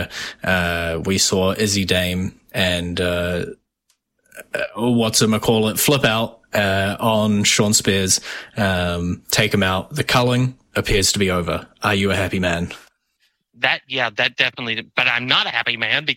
where we saw Izzy Dame and flip out on Shawn Spears, take him out. The culling appears to be over. Are you a happy man? That definitely, but I'm not a happy man because